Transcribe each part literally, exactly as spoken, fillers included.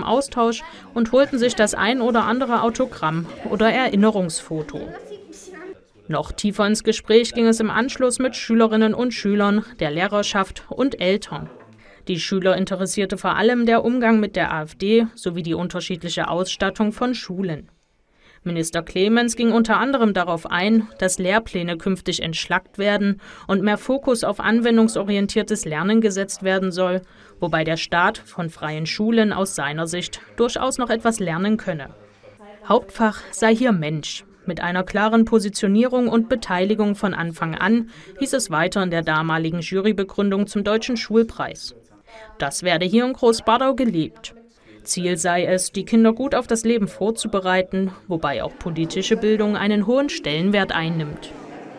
Austausch und holten sich das ein oder andere Autogramm oder Erinnerungsfoto. Noch tiefer ins Gespräch ging es im Anschluss mit Schülerinnen und Schülern, der Lehrerschaft und Eltern. Die Schüler interessierte vor allem der Umgang mit der AfD sowie die unterschiedliche Ausstattung von Schulen. Minister Clemens ging unter anderem darauf ein, dass Lehrpläne künftig entschlackt werden und mehr Fokus auf anwendungsorientiertes Lernen gesetzt werden soll, wobei der Staat von freien Schulen aus seiner Sicht durchaus noch etwas lernen könne. Hauptfach sei hier Mensch. Mit einer klaren Positionierung und Beteiligung von Anfang an, hieß es weiter in der damaligen Jurybegründung zum Deutschen Schulpreis. Das werde hier in Großbadau gelebt. Ziel sei es, die Kinder gut auf das Leben vorzubereiten, wobei auch politische Bildung einen hohen Stellenwert einnimmt.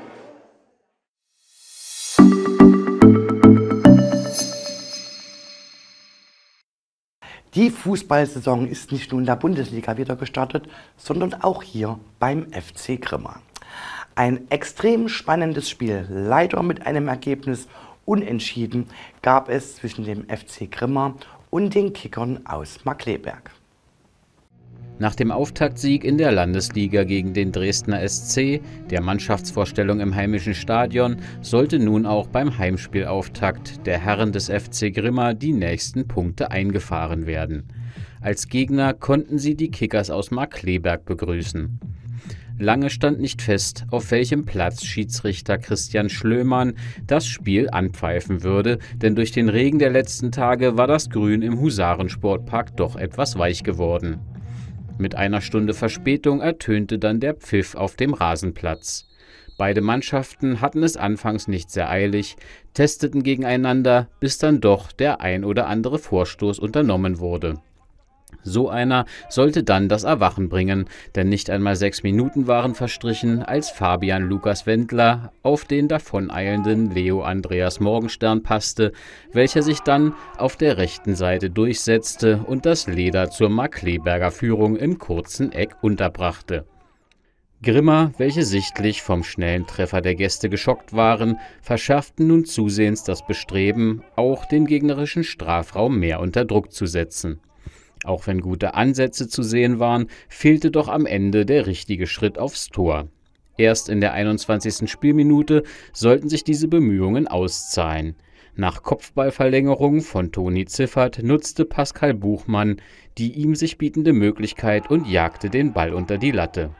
Die Fußballsaison ist nicht nur in der Bundesliga wieder gestartet, sondern auch hier beim F C Grimma. Ein extrem spannendes Spiel, leider mit einem Ergebnis unentschieden, gab es zwischen dem F C Grimma und den Kickern aus Markkleeberg. Nach dem Auftaktsieg in der Landesliga gegen den Dresdner S C, der Mannschaftsvorstellung im heimischen Stadion, sollte nun auch beim Heimspielauftakt der Herren des F C Grimma die nächsten Punkte eingefahren werden. Als Gegner konnten sie die Kickers aus Markkleeberg begrüßen. Lange stand nicht fest, auf welchem Platz Schiedsrichter Christian Schlömann das Spiel anpfeifen würde, denn durch den Regen der letzten Tage war das Grün im Husarensportpark doch etwas weich geworden. Mit einer Stunde Verspätung ertönte dann der Pfiff auf dem Rasenplatz. Beide Mannschaften hatten es anfangs nicht sehr eilig, testeten gegeneinander, bis dann doch der ein oder andere Vorstoß unternommen wurde. So einer sollte dann das Erwachen bringen, denn nicht einmal sechs Minuten waren verstrichen, als Fabian Lukas Wendler auf den davoneilenden Leo Andreas Morgenstern passte, welcher sich dann auf der rechten Seite durchsetzte und das Leder zur Markkleeberger Führung im kurzen Eck unterbrachte. Grimma, welche sichtlich vom schnellen Treffer der Gäste geschockt waren, verschärften nun zusehends das Bestreben, auch den gegnerischen Strafraum mehr unter Druck zu setzen. Auch wenn gute Ansätze zu sehen waren, fehlte doch am Ende der richtige Schritt aufs Tor. Erst in der einundzwanzigsten Spielminute sollten sich diese Bemühungen auszahlen. Nach Kopfballverlängerung von Toni Ziffert nutzte Pascal Buchmann die ihm sich bietende Möglichkeit und jagte den Ball unter die Latte.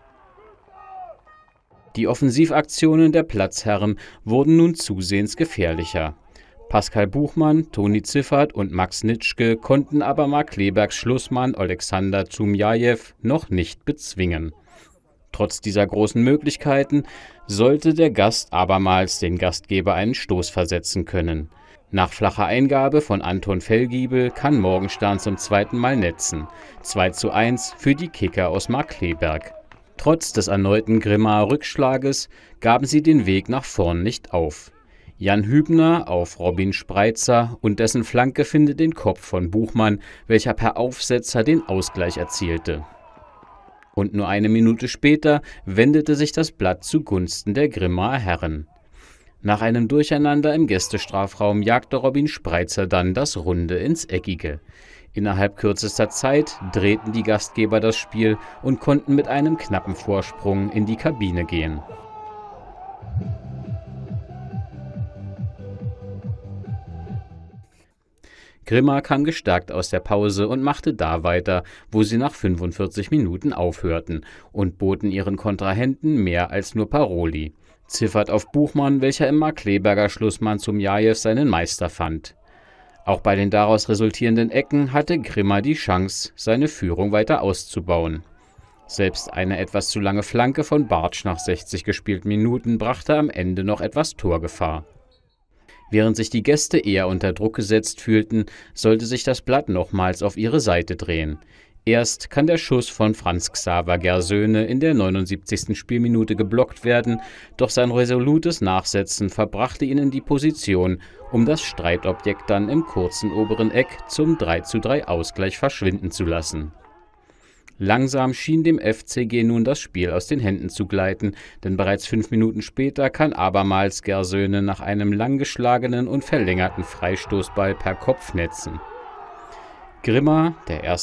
Die Offensivaktionen der Platzherren wurden nun zusehends gefährlicher. Pascal Buchmann, Toni Ziffert und Max Nitschke konnten aber Markkleebergs Schlussmann Alexander Zumjajew noch nicht bezwingen. Trotz dieser großen Möglichkeiten sollte der Gast abermals den Gastgeber einen Stoß versetzen können. Nach flacher Eingabe von Anton Fellgiebel kann Morgenstern zum zweiten Mal netzen. zwei zu eins für die Kicker aus Markkleeberg. Trotz des erneuten Grimmaer Rückschlages gaben sie den Weg nach vorn nicht auf. Jan Hübner auf Robin Spreitzer und dessen Flanke findet den Kopf von Buchmann, welcher per Aufsetzer den Ausgleich erzielte. Und nur eine Minute später wendete sich das Blatt zugunsten der Grimmaer Herren. Nach einem Durcheinander im Gästestrafraum jagte Robin Spreitzer dann das Runde ins Eckige. Innerhalb kürzester Zeit drehten die Gastgeber das Spiel und konnten mit einem knappen Vorsprung in die Kabine gehen. Grimma kam gestärkt aus der Pause und machte da weiter, wo sie nach fünfundvierzig Minuten aufhörten und boten ihren Kontrahenten mehr als nur Paroli. Ziffert auf Buchmann, welcher im Markkleeberger Schlussmann Zumjajew seinen Meister fand. Auch bei den daraus resultierenden Ecken hatte Grimma die Chance, seine Führung weiter auszubauen. Selbst eine etwas zu lange Flanke von Bartsch nach sechzig gespielten Minuten brachte am Ende noch etwas Torgefahr. Während sich die Gäste eher unter Druck gesetzt fühlten, sollte sich das Blatt nochmals auf ihre Seite drehen. Erst kann der Schuss von Franz Xaver Gersöhne in der neunundsiebzigsten Spielminute geblockt werden, doch sein resolutes Nachsetzen verbrachte ihn in die Position, um das Streitobjekt dann im kurzen oberen Eck zum drei zu drei Ausgleich verschwinden zu lassen. Langsam schien dem F C G nun das Spiel aus den Händen zu gleiten, denn bereits fünf Minuten später kann abermals Gersöhne nach einem langgeschlagenen und verlängerten Freistoßball per Kopf netzen. Grimma, der erste